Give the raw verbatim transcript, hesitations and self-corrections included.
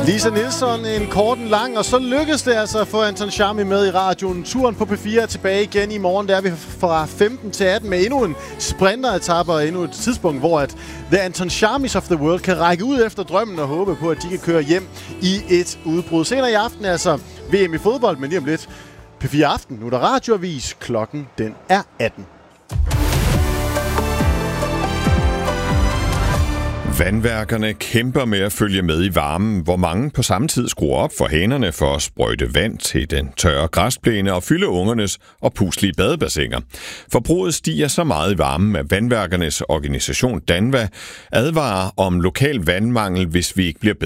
Lisa Nilsson, en kort en lang, og så lykkedes det altså at få Anton Sharmy med i radioen. Turen på P fire er tilbage igen i morgen. Der er vi fra femten til atten med endnu en sprinteretappe og endnu et tidspunkt, hvor at The Anton Sharmys of the World kan række ud efter drømmen og håbe på, at de kan køre hjem i et udbrud. Senere i aften altså V M i fodbold, men lige om lidt P fire Aften. Nu er der radioavis. Klokken den er atten. Vandværkerne kæmper med at følge med i varmen, hvor mange på samme tid skruer op for hanerne for at sprøjte vand til den tørre græsplæne og fylde ungernes og puslige badebassiner. Forbruget stiger så meget i varmen, at vandværkernes organisation DANVA advarer om lokal vandmangel, hvis vi ikke bliver bedre.